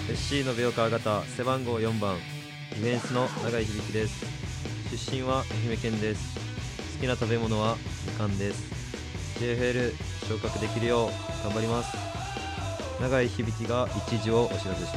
FC 延岡型背番号4番ディフェンスの永井響です。出身は愛媛県です。好きな食べ物はみかんです。 JFL 昇格できるよう頑張ります。永井響が一時をお知らせします。